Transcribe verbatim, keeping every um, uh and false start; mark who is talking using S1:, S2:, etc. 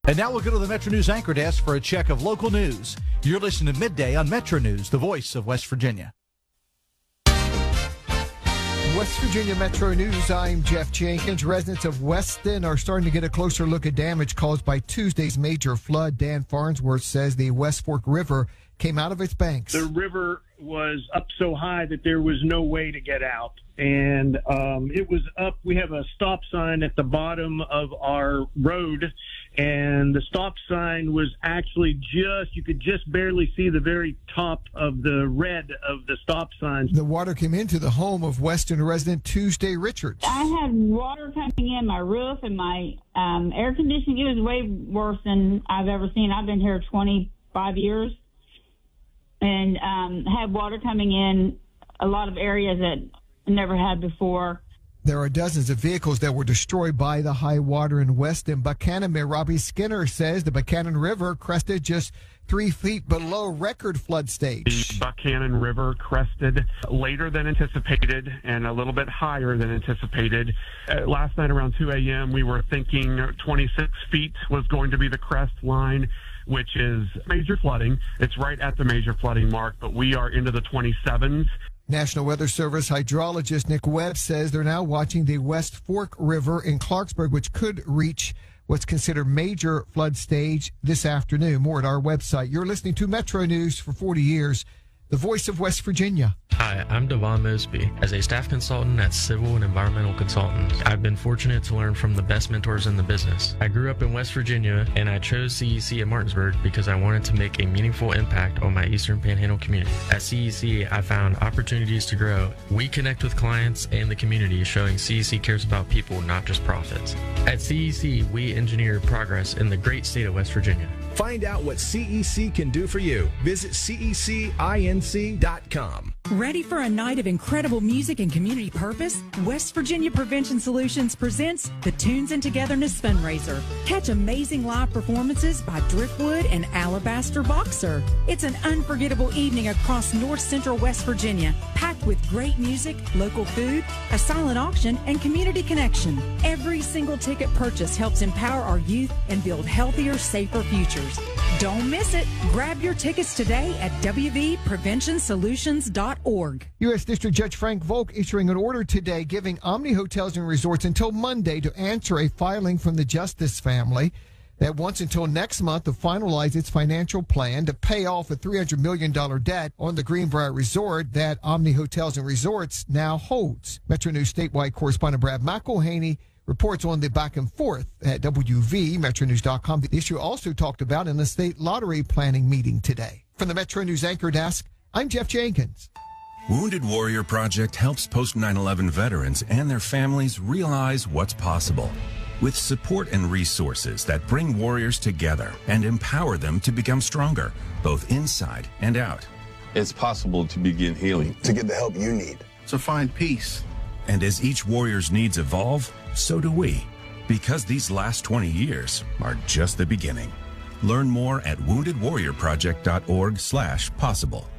S1: And now we'll go to the Metro News anchor desk for a check of local news. You're listening to Midday on Metro News, the voice of West Virginia.
S2: West Virginia Metro News, I'm Jeff Jenkins. Residents of Weston are starting to get a closer look at damage caused by Tuesday's major flood. Dan Farnsworth says the West Fork River came out of its banks.
S3: The river was up so high that there was no way to get out. And um, it was up. We have a stop sign at the bottom of our road, and the stop sign was actually just, you could just barely see the very top of the red of the stop sign.
S2: The water came into the home of Weston resident Tuesday Richards.
S4: I had water coming in my roof and my um, air conditioning. It was way worse than I've ever seen. I've been here twenty-five years and um, had water coming in a lot of areas that never had before.
S2: There are dozens of vehicles that were destroyed by the high water in Weston. Buchanan Mayor Robbie Skinner says the Buchanan River crested just three feet below record flood stage.
S5: The Buchanan River crested later than anticipated and a little bit higher than anticipated. Uh, last night around two a.m., we were thinking twenty-six feet was going to be the crest line, which is major flooding. It's right at the major flooding mark, but we are into the twenty-sevens.
S2: National Weather Service hydrologist Nick Webb says they're now watching the West Fork River in Clarksburg, which could reach what's considered major flood stage this afternoon. More at our website. You're listening to Metro News for forty years, the voice of West Virginia.
S6: Hi, I'm Devon Mosby. As a staff consultant at Civil and Environmental Consultants, I've been fortunate to learn from the best mentors in the business. I grew up in West Virginia, and I chose C E C at Martinsburg because I wanted to make a meaningful impact on my Eastern Panhandle community. At C E C, I found opportunities to grow. We connect with clients and the community, showing C E C cares about people, not just profits. At C E C, we engineer progress in the great state of West Virginia.
S7: Find out what C E C can do for you. Visit C E C inc dot com.
S8: Ready for a night of incredible music and community purpose? West Virginia Prevention Solutions presents the Tunes and Togetherness Fundraiser. Catch amazing live performances by Driftwood and Alabaster Boxer. It's an unforgettable evening across north central West Virginia, packed with great music, local food, a silent auction, and community connection. Every single ticket purchase helps empower our youth and build healthier, safer futures. Don't miss it. Grab your tickets today at w v prevention solutions dot org.
S2: U S District Judge Frank Volk issuing an order today giving Omni Hotels and Resorts until Monday to answer a filing from the Justice family that wants until next month to finalize its financial plan to pay off a three hundred million dollars debt on the Greenbrier Resort that Omni Hotels and Resorts now holds. Metro News statewide correspondent Brad McElhaney reports on the back and forth at W V, metro news dot com. The issue also talked about in the state lottery planning meeting today. From the Metro News anchor desk, I'm Jeff Jenkins.
S9: Wounded Warrior Project helps post nine eleven veterans and their families realize what's possible. With support and resources that bring warriors together and empower them to become stronger, both inside and out.
S10: It's possible to begin healing,
S11: to get the help you need,
S10: to find peace.
S9: And as each warrior's needs evolve, so do we. Because these last twenty years are just the beginning. Learn more at wounded warrior project dot org slash possible.